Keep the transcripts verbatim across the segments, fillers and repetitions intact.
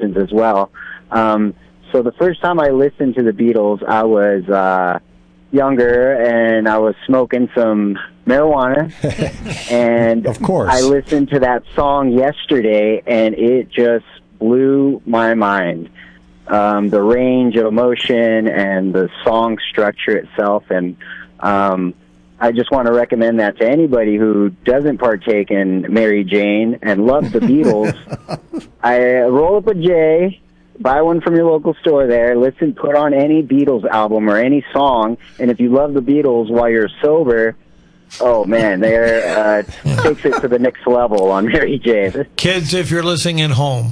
listens as well. Um, so the first time I listened to the Beatles, I was uh, younger, and I was smoking some marijuana. And of course, I listened to that song yesterday, and it just blew my mind. Um, the range of emotion and the song structure itself, and um, I just want to recommend that to anybody who doesn't partake in Mary Jane and loves the Beatles. I roll up a J, buy one from your local store there, listen, put on any Beatles album or any song, and if you love the Beatles while you're sober, oh man, they're uh, takes it to the next level on Mary Jane. Kids, if you're listening at home.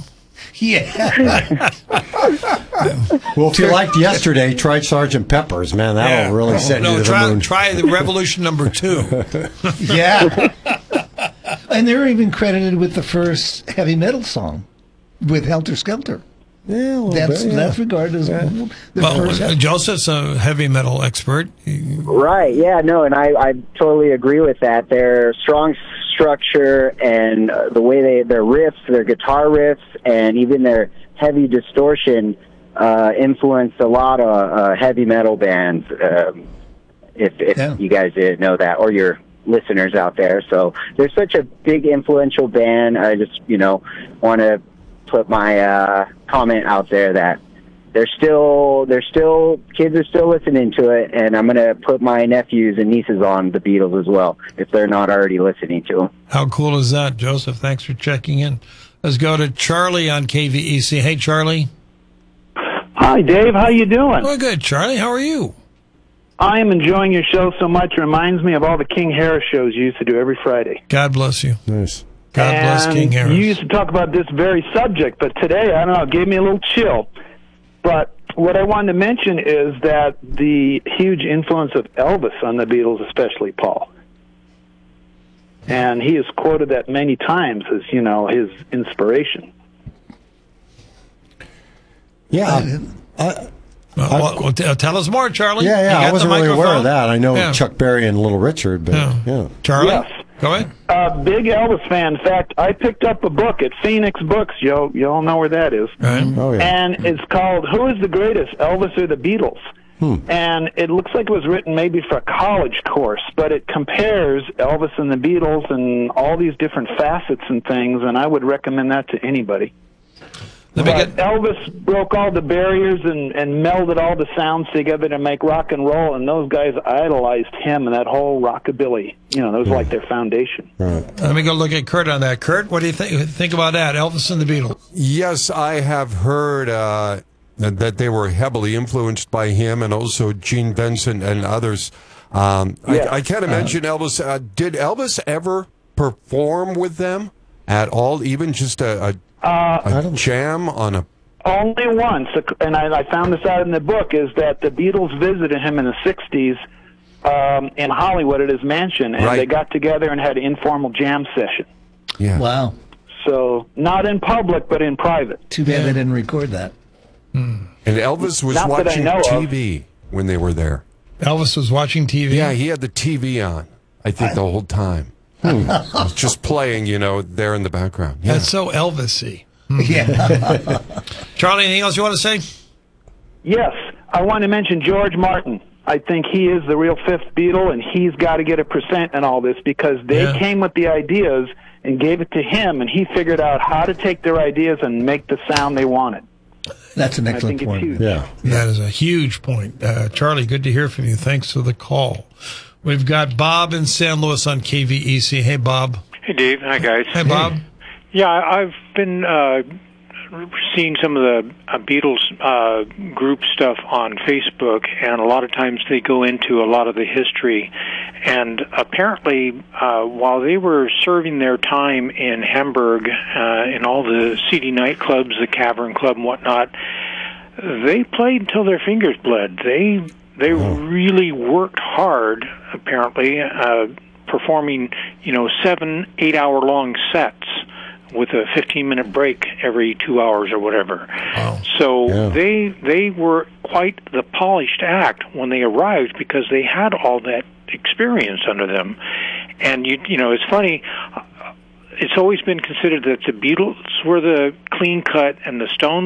Yeah. Well, if you liked yesterday, try Sergeant Pepper's, man. That'll yeah. really send no, you to try, the moon. Try the Revolution number two. Yeah. And they're even credited with the first heavy metal song with Helter Skelter. Yeah, a that's bit, yeah. that's regarded as yeah. the well, first. Uh, Joseph's a heavy metal expert. Right, yeah, no, and I, I totally agree with that. Their strong structure and uh, the way they, their riffs, their guitar riffs, and even their heavy distortion uh, influenced a lot of uh, heavy metal bands, um, if, if yeah. you guys didn't know that, or your listeners out there. So they're such a big, influential band. I just, you know, want to put my uh, comment out there that they're still, they're still, kids are still listening to it, and I'm going to put my nephews and nieces on the Beatles as well, if they're not already listening to them. How cool is that, Joseph? Thanks for checking in. Let's go to Charlie on K V E C. Hey, Charlie. Hi, Dave. How you doing? Oh, good, Charlie. How are you? I am enjoying your show so much. It reminds me of all the King Harris shows you used to do every Friday. God bless you. Nice. God and bless King Harris. You used to talk about this very subject, but today, I don't know, it gave me a little chill. But what I wanted to mention is that the huge influence of Elvis on the Beatles, especially Paul. And he has quoted that many times as, you know, his inspiration. Yeah. Uh, well, well, t- tell us more, Charlie. Yeah, yeah, I wasn't really aware of that. I know yeah. Chuck Berry and Little Richard, but yeah. yeah. Charlie? Yes. Go ahead. Uh, big Elvis fan. In fact, I picked up a book at Phoenix Books. You you all know where that is. Right. Oh, yeah. And it's called Who is the Greatest, Elvis or the Beatles? Hmm. And it looks like it was written maybe for a college course, but it compares Elvis and the Beatles and all these different facets and things, and I would recommend that to anybody. Let me But get... Elvis broke all the barriers and, and melded all the sounds together to make rock and roll, and those guys idolized him and that whole rockabilly. You know, that was like their foundation. Right. Let me go look at Kurt on that. Kurt, what do you think think about that, Elvis and the Beatles? Yes, I have heard uh, that they were heavily influenced by him and also Gene Vincent and others. Um, yes. I, I can't imagine uh, Elvis. Uh, did Elvis ever perform with them at all, even just a... a Uh, A jam on a... Only once, and I, I found this out in the book, is that the Beatles visited him in the sixties um, in Hollywood at his mansion, and Right. they got together and had an informal jam session. Yeah. Wow. So, not in public, but in private. Too bad they didn't record that. And Elvis was Not that I watching know T of. V when they were there. Elvis was watching T V? Yeah, he had the T V on, I think, the whole time. Hmm. It was just playing, you know, there in the background. Yeah. That's so Elvis-y. Yeah. Charlie, anything else you want to say? Yes, I want to mention George Martin. I think he is the real fifth Beatle, and he's got to get a percent in all this because they Yeah. came with the ideas and gave it to him, and he figured out how to take their ideas and make the sound they wanted. That's an I excellent think it's point. huge. Yeah. That is a huge point. Uh, Charlie, good to hear from you. Thanks for the call. We've got Bob in San Luis on K V E C. Hey, Bob. Hey, Dave. Hi, guys. Hey, Bob. Yeah, I've been uh, seeing some of the uh, Beatles uh, group stuff on Facebook, and a lot of times they go into a lot of the history. And apparently, uh, while they were serving their time in Hamburg, uh, in all the seedy nightclubs, the Cavern Club and whatnot, they played until their fingers bled. They they oh. really worked hard, apparently, uh, performing, you know, seven, eight-hour-long sets with a fifteen-minute break every two hours or whatever. Wow. So Yeah. they they were quite the polished act when they arrived because they had all that experience under them. And, you you know, it's funny, it's always been considered that the Beatles were the clean cut and the Stones